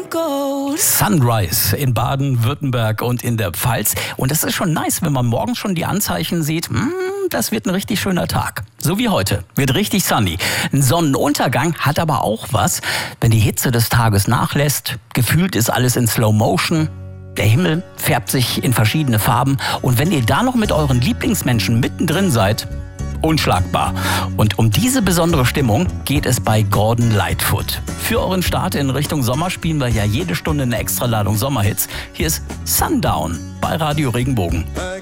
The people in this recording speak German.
Sunrise in Baden-Württemberg und in der Pfalz. Und das ist schon nice, wenn man morgens schon die Anzeichen sieht, das wird ein richtig schöner Tag. So wie heute. Wird richtig sunny. Ein Sonnenuntergang hat aber auch was. Wenn die Hitze des Tages nachlässt, gefühlt ist alles in Slow Motion. Der Himmel färbt sich in verschiedene Farben. Und wenn ihr da noch mit euren Lieblingsmenschen mittendrin seid, unschlagbar. Und um diese besondere Stimmung geht es bei Gordon Lightfoot. Für euren Start in Richtung Sommer spielen wir ja jede Stunde eine Extraladung Sommerhits. Hier ist Sundown bei Radio Regenbogen.